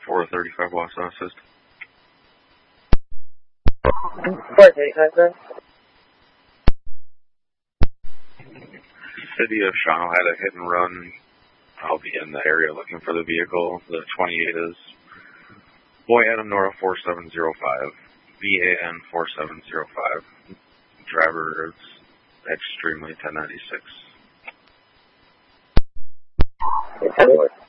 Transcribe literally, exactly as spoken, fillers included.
four thirty-five Wausau assist. four thirty-five, then. City of Shawano had a hit and run. I'll be in the area looking for the vehicle. The twenty-eight is Boy Adam Nora four seven zero five, B A N four seven zero five. Driver is extremely ten ninety-six. ten